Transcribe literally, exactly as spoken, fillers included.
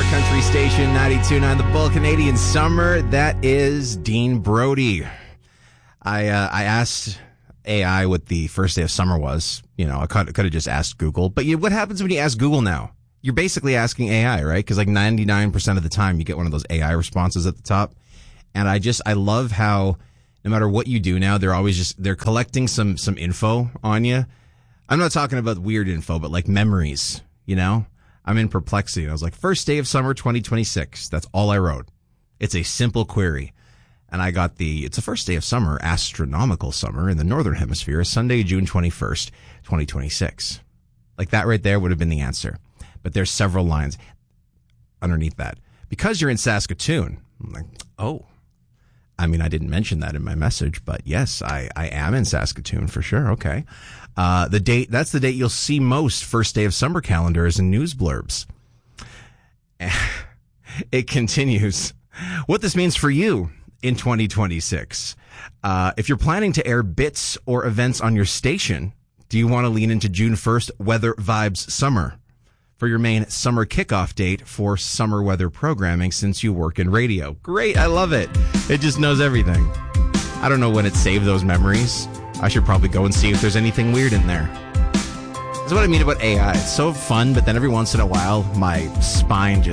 country station, ninety-two point nine The Bull, Canadian Summer. That is Dean Brody. I uh, I asked A I what the first day of summer was. You know, I could, could have just asked Google. But you, what happens when you ask Google now? You're basically asking A I, right? Because like ninety-nine percent of the time you get one of those A I responses at the top. And I just, I love how no matter what you do now, they're always just, they're collecting some, some info on you. I'm not talking about weird info, but like memories, you know? I'm in perplexity. I was like, first day of summer twenty twenty-six. That's all I wrote. It's a simple query. And I got the, it's the first day of summer, astronomical summer in the Northern Hemisphere, Sunday, June twenty-first, twenty twenty-six. Like that right there would have been the answer. But there's several lines underneath that. Because you're in Saskatoon. I'm like, oh. I mean, I didn't mention that in my message, but yes, I, I am in Saskatoon for sure. Okay. Uh, the date, that's the date you'll see most first day of summer calendars and news blurbs. It continues. What this means for you in twenty twenty-six. Uh, if you're planning to air bits or events on your station, do you want to lean into June first Weather Vibes Summer for your main summer kickoff date for summer weather programming since you work in radio? Great. I love it. It just knows everything. I don't know when it saved those memories. I should probably go and see if there's anything weird in there. That's what I mean about A I. It's so fun, but then every once in a while, my spine just